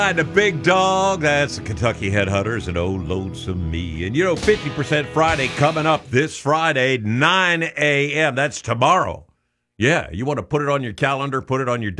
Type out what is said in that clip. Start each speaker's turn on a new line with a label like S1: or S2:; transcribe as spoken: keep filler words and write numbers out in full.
S1: The big dog, that's the Kentucky Headhunters and Oh Lonesome Me. And you know, fifty percent Friday coming up this Friday, nine a.m. That's tomorrow. Yeah, you want to put it on your calendar, put it on your